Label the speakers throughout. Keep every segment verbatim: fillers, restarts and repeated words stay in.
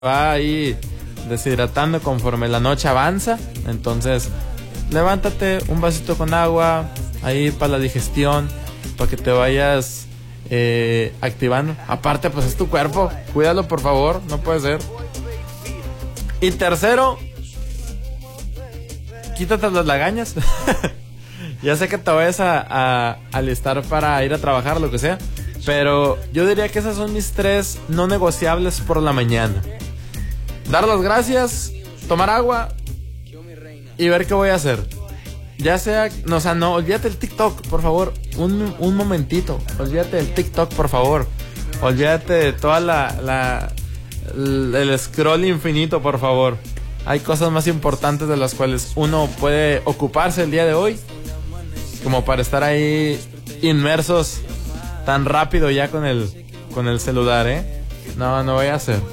Speaker 1: va ahí deshidratando conforme la noche avanza. Entonces, levántate, un vasito con agua, ahí para la digestión, para que te vayas eh, activando. Aparte, pues es tu cuerpo, cuídalo por favor, no puede ser. Y tercero, quítate las lagañas. Ya sé que te vayas a, a alistar para ir a trabajar, lo que sea, pero yo diría que esas son mis tres no negociables por la mañana: dar las gracias, tomar agua y ver qué voy a hacer. Ya sea, no, o sea, no, olvídate el TikTok, por favor, un, un momentito, olvídate del TikTok, por favor, olvídate de toda la, la, el scroll infinito, por favor. Hay cosas más importantes de las cuales uno puede ocuparse el día de hoy, como para estar ahí inmersos tan rápido ya con el, con el celular, ¿eh? No, no voy a hacer.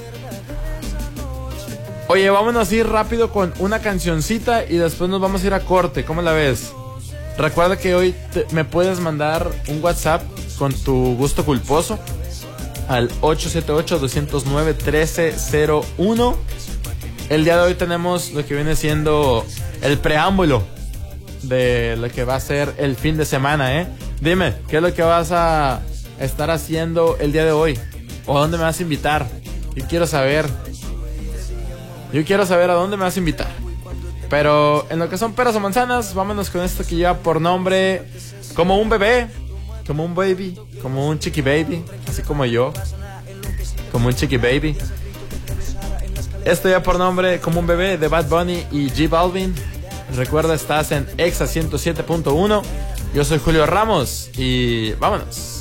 Speaker 1: Oye, vámonos a ir rápido con una cancioncita y después nos vamos a ir a corte. ¿Cómo la ves? Recuerda que hoy te, me puedes mandar un WhatsApp con tu gusto culposo al ocho siete ocho, dos cero nueve, uno tres cero uno. El día de hoy tenemos lo que viene siendo el preámbulo de lo que va a ser el fin de semana, ¿eh? Dime, ¿qué es lo que vas a estar haciendo el día de hoy? ¿O a dónde me vas a invitar? Yo quiero saber. Yo quiero saber a dónde me vas a invitar. Pero en lo que son peras o manzanas, vámonos con esto que lleva por nombre Como un bebé, como un baby, como un chiqui baby, así como yo, como un chiqui baby. Esto lleva por nombre Como un bebé, de Bad Bunny y J Balvin. Recuerda, estás en Exa ciento siete punto uno. Yo soy Julio Ramos y vámonos.